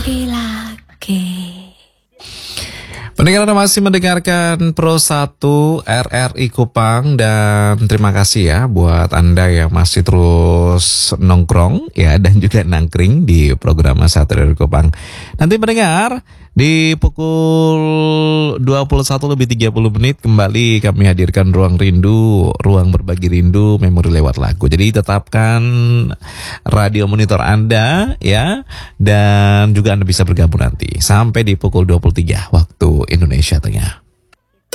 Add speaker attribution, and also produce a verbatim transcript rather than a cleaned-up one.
Speaker 1: Laki-laki.
Speaker 2: Pendengar, Anda masih mendengarkan Pro satu R R I Kupang, dan terima kasih ya buat Anda yang masih terus nongkrong ya dan juga nangkring di program satu R R I Kupang. Nanti mendengar di pukul dua puluh satu lebih tiga puluh menit kembali kami hadirkan Ruang Rindu, ruang berbagi rindu, memori lewat lagu. Jadi tetapkan radio monitor Anda ya, dan juga Anda bisa bergabung nanti sampai di pukul dua puluh tiga waktu Indonesia Tengah.